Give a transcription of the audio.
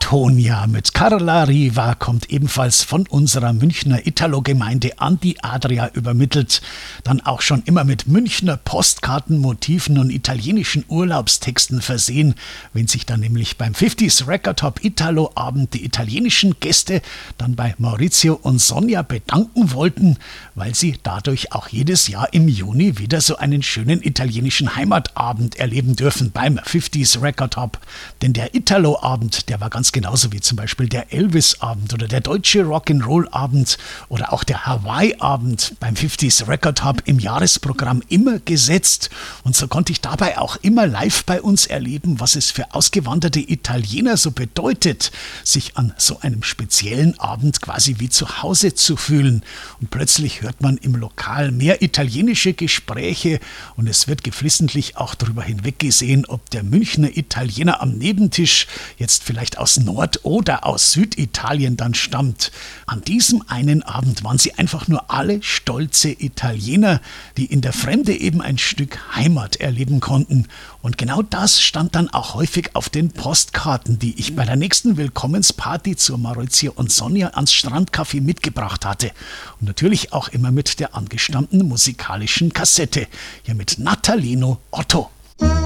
Antonia mit Carla Riva kommt ebenfalls von unserer Münchner Italo-Gemeinde an die Adria übermittelt. Dann auch schon immer mit Münchner Postkartenmotiven und italienischen Urlaubstexten versehen, wenn sich dann nämlich beim 50s Record Top Italo Abend die italienischen Gäste dann bei Maurizio und Sonja bedanken wollten, weil sie dadurch auch jedes Jahr im Juni wieder so einen schönen italienischen Heimatabend erleben dürfen beim 50s Record Top. Denn der Italo-Abend, der war ganz genauso wie zum Beispiel der Elvis-Abend oder der deutsche Rock'n'Roll-Abend oder auch der Hawaii-Abend beim 50s Record Hub im Jahresprogramm immer gesetzt. Und so konnte ich dabei auch immer live bei uns erleben, was es für ausgewanderte Italiener so bedeutet, sich an so einem speziellen Abend quasi wie zu Hause zu fühlen. Und plötzlich hört man im Lokal mehr italienische Gespräche und es wird geflissentlich auch darüber hinweggesehen, ob der Münchner Italiener am Nebentisch jetzt vielleicht aus Nord- oder aus Süditalien dann stammt. An diesem einen Abend waren sie einfach nur alle stolze Italiener, die in der Fremde eben ein Stück Heimat erleben konnten. Und genau das stand dann auch häufig auf den Postkarten, die ich bei der nächsten Willkommensparty zur Maurizio und Sonja ans Strandcafé mitgebracht hatte. Und natürlich auch immer mit der angestammten musikalischen Kassette. Hier mit Natalino Otto.